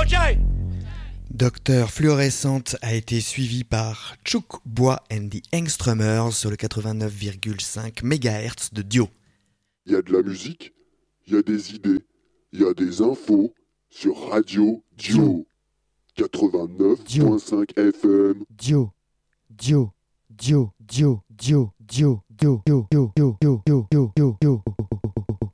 Docteur Fluorescente a été suivi par Chuck Bois and the Engströmers sur le 89,5 MHz de Dio. Il y a de la musique, il y a des idées, il y a des infos sur Radio Dio. 89.5 FM. Dio. Dio. Dio. Dio. Dio. Dio. Dio. Dio. Dio. Dio. Dio. Dio. Dio.